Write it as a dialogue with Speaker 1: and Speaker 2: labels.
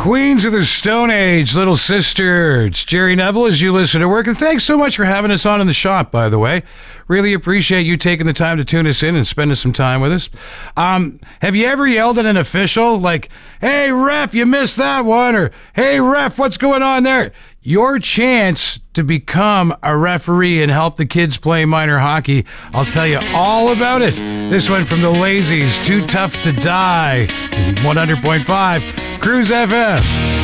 Speaker 1: Queens of the Stone Age, Little Sister. It's Jerry Neville as you listen to work. And thanks so much for having us on in the shop, by the way. Really appreciate you taking the time to tune us in and spending some time with us. Have you ever yelled at an official like, "Hey, ref, you missed that one," or "Hey, ref, what's going on there?" Your chance to become a referee and help the kids play minor hockey. I'll tell you all about it. This one from the Lazies, Too Tough to Die, 100.5 Cruise FM.